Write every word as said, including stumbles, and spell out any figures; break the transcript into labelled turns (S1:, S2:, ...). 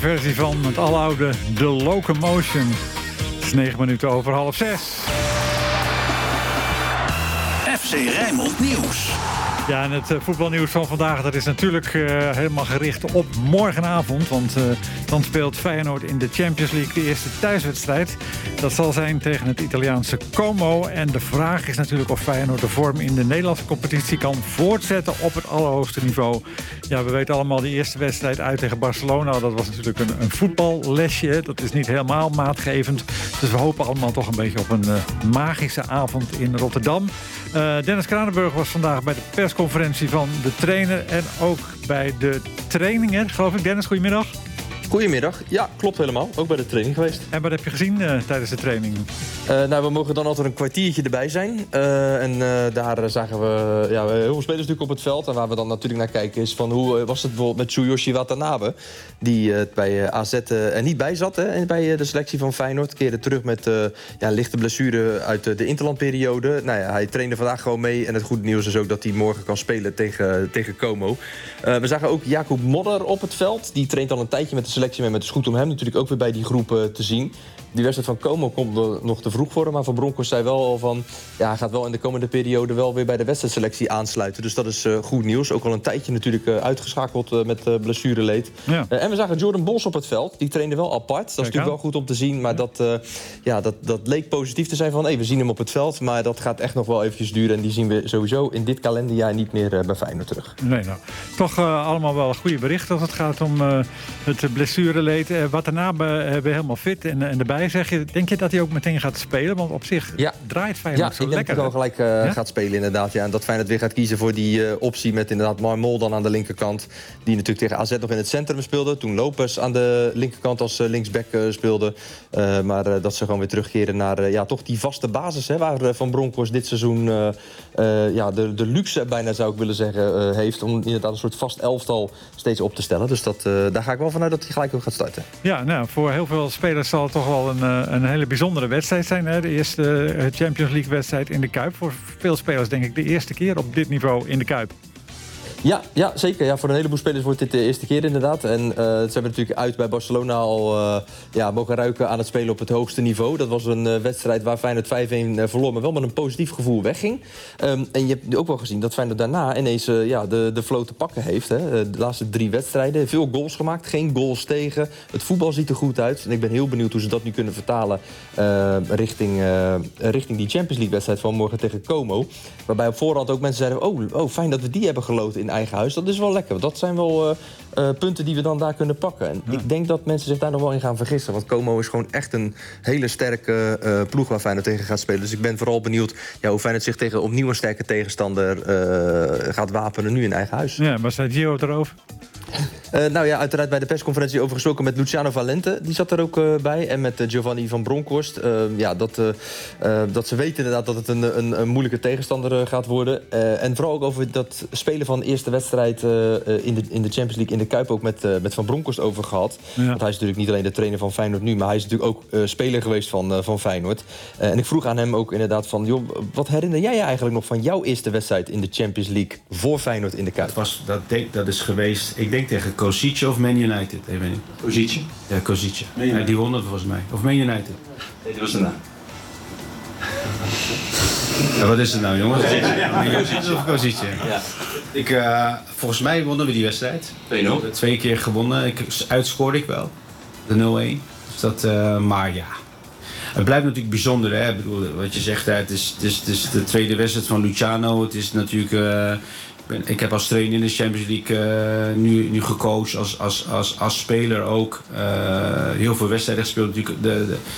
S1: versie van het aloude The Locomotion. Het is negen minuten over half zes.
S2: F C Rijnmond Nieuws.
S1: Ja, en het uh, voetbalnieuws van vandaag dat is natuurlijk uh, helemaal gericht op morgenavond. Want uh, dan speelt Feyenoord in de Champions League de eerste thuiswedstrijd. Dat zal zijn tegen het Italiaanse Como. En de vraag is natuurlijk of Feyenoord de vorm in de Nederlandse competitie kan voortzetten op het allerhoogste niveau. Ja, we weten allemaal, de eerste wedstrijd uit tegen Barcelona, dat was natuurlijk een, een voetballesje. Dat is niet helemaal maatgevend. Dus we hopen allemaal toch een beetje op een uh, magische avond in Rotterdam. Uh, Dennis Kranenburg was vandaag bij de persconferentie van de trainer en ook bij de trainingen, geloof ik. Dennis, goedemiddag.
S3: Goedemiddag. Ja, klopt helemaal. Ook bij de training geweest.
S1: En wat heb je gezien uh, tijdens de training?
S3: Uh, nou, we mogen dan altijd een kwartiertje erbij zijn. Uh, en uh, daar zagen we ja, heel veel spelers natuurlijk op het veld. En waar we dan natuurlijk naar kijken is van hoe uh, was het bijvoorbeeld met Tsuyoshi Watanabe. Die uh, bij uh, A Z uh, er niet bij zat hè, bij uh, de selectie van Feyenoord. Keerde terug met uh, ja, lichte blessure uit uh, de interlandperiode. Nou ja, hij trainde vandaag gewoon mee. En het goede nieuws is ook dat hij morgen kan spelen tegen, tegen Como. Uh, we zagen ook Jakub Modder op het veld. Die traint al een tijdje met de selectie mee. Maar het is goed om hem natuurlijk ook weer bij die groep uh, te zien. Die wedstrijd van Como komt er nog te vroeg voor. Maar Van Bronckhorst zei wel al van... ja, hij gaat wel in de komende periode wel weer bij de wedstrijdselectie aansluiten. Dus dat is uh, goed nieuws. Ook al een tijdje natuurlijk uh, uitgeschakeld uh, met uh, blessureleed. Ja. Uh, en we zagen Jordan Bos op het veld. Die trainde wel apart. Dat is natuurlijk wel goed om te zien. Maar dat, uh, ja, dat, dat leek positief te zijn van... hey, we zien hem op het veld. Maar dat gaat echt nog wel eventjes duren. En die zien we sowieso in dit kalenderjaar niet meer uh, bij Feyenoord terug.
S1: Nee, nou. Toch uh, allemaal wel goede berichten als het gaat om uh, het blessureleed. Uh, Watanabe uh, weer helemaal fit en, en erbij. Zeg je, denk je dat hij ook meteen gaat spelen? Want op zich ja. draait Feyenoord
S3: ja,
S1: zo lekker.
S3: Ja, ik denk dat hij wel gelijk uh, ja? gaat spelen inderdaad. Ja. En dat Feyenoord weer gaat kiezen voor die uh, optie met inderdaad Marmol dan aan de linkerkant. Die natuurlijk tegen A Z nog in het centrum speelde. Toen Lopez aan de linkerkant als uh, linksback uh, speelde. Uh, maar uh, dat ze gewoon weer terugkeren naar uh, ja, toch die vaste basis. Hè, waar uh, Van Bronckhorst dit seizoen uh, uh, ja, de, de luxe bijna zou ik willen zeggen uh, heeft. Om inderdaad een soort vast elftal steeds op te stellen. Dus dat, uh, daar ga ik wel vanuit dat hij gelijk ook gaat starten.
S1: Ja, nou, voor heel veel spelers zal het toch wel een, een hele bijzondere wedstrijd zijn. Hè? De eerste Champions League wedstrijd in de Kuip. Voor veel spelers denk ik de eerste keer op dit niveau in de Kuip.
S3: Ja, ja, zeker. Ja, voor een heleboel spelers wordt dit de eerste keer inderdaad. En uh, ze hebben natuurlijk uit bij Barcelona al uh, ja, mogen ruiken aan het spelen op het hoogste niveau. Dat was een uh, wedstrijd waar Feyenoord vijf-een uh, verloor, maar wel met een positief gevoel wegging. Um, en je hebt ook wel gezien dat Feyenoord daarna ineens uh, ja, de, de flow te pakken heeft. Hè. De laatste drie wedstrijden, veel goals gemaakt, geen goals tegen. Het voetbal ziet er goed uit. En ik ben heel benieuwd hoe ze dat nu kunnen vertalen uh, richting, uh, richting die Champions League wedstrijd van morgen tegen Como. Waarbij op voorhand ook mensen zeiden, oh, oh fijn dat we die hebben geloten in eigen huis. Dat is wel lekker. Dat zijn wel uh, uh, punten die we dan daar kunnen pakken. En ja. ik denk dat mensen zich daar nog wel in gaan vergissen. Want Como is gewoon echt een hele sterke uh, ploeg waar Feyenoord tegen gaat spelen. Dus ik ben vooral benieuwd ja, hoe Feyenoord zich tegen opnieuw een sterke tegenstander uh, gaat wapenen nu in eigen huis.
S1: Ja, maar zei Gio erover?
S3: Uh, nou ja, uiteraard bij de persconferentie over gesproken met Luciano Valente. Die zat er ook uh, bij. En met uh, Giovanni van Bronckhorst. Uh, ja, dat, uh, uh, dat ze weten inderdaad dat het een, een, een moeilijke tegenstander uh, gaat worden. Uh, en vooral ook over dat spelen van de eerste wedstrijd uh, in, de, in de Champions League in de Kuip ook met, uh, met Van Bronckhorst over gehad. Ja. Want hij is natuurlijk niet alleen de trainer van Feyenoord nu, maar hij is natuurlijk ook uh, speler geweest van, uh, van Feyenoord. Uh, en ik vroeg aan hem ook inderdaad van, joh, wat herinner jij je eigenlijk nog van jouw eerste wedstrijd in de Champions League voor Feyenoord in de Kuip?
S4: Dat, was, dat, denk, dat is geweest, ik denk tegen Košice of Man United. Ik weet niet.
S5: Košice?
S4: Ja, Košice. Ja, die wonnen volgens mij. Of Man United.
S5: Nee, die was erna.
S4: Ja, wat is het nou, jongens?
S5: Košice
S4: of Košice? Ja. Ik, uh, volgens mij wonnen we die wedstrijd.
S5: twee nul.
S4: Twee keer gewonnen. Ik, uitscoorde ik wel. De nul-een. Dus dat, uh, maar ja. Het blijft natuurlijk bijzonder, hè? Ik bedoel, wat je zegt, hè? Het, is, het, is, het is de tweede wedstrijd van Luciano. Het is natuurlijk... Uh, Ik heb als trainer in de Champions League uh, nu, nu gekozen, als, als, als, als speler ook. Uh, heel veel wedstrijden gespeeld. Natuurlijk de, de,